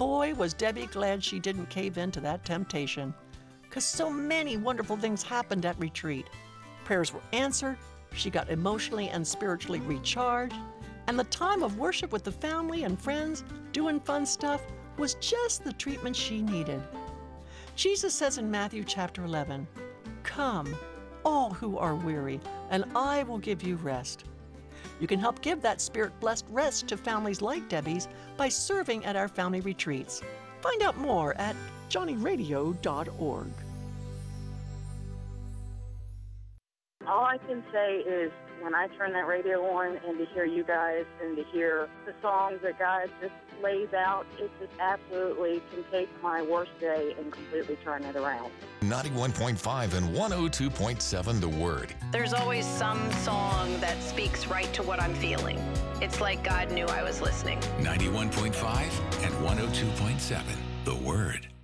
Boy, was Debbie glad she didn't cave into that temptation, because so many wonderful things happened at retreat. Prayers were answered, she got emotionally and spiritually recharged, and the time of worship with the family and friends, doing fun stuff, was just the treatment she needed. Jesus says in Matthew chapter 11, "Come, all who are weary, and I will give you rest." You can help give that Spirit-blessed rest to families like Debbie's by serving at our family retreats. Find out more at johnnyradio.org. All I can say is when I turn that radio on and to hear you guys and to hear the songs that God just lays out, it just absolutely can take my worst day and completely turn it around. 91.5 and 102.7 The Word. There's always some song that speaks right to what I'm feeling. It's like God knew I was listening. 91.5 and 102.7 The Word.